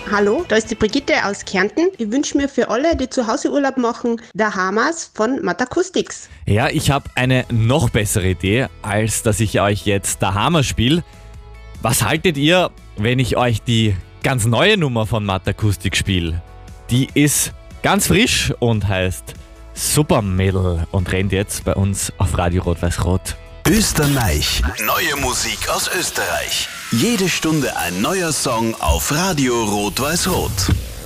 Hallo, da ist die Brigitte aus Kärnten. Ich wünsche mir für alle, die zu Hause Urlaub machen, der Hamas von Matakustics. Ja, ich habe eine noch bessere Idee, als dass ich euch jetzt der Hammer spiele. Was haltet ihr, wenn ich euch die ganz neue Nummer von Matakustics spiele? Die ist ganz frisch und heißt Supermädel und rennt jetzt bei uns auf Radio Rot-Weiß-Rot. Österreich. Neue Musik aus Österreich. Jede Stunde ein neuer Song auf Radio Rot-Weiß-Rot.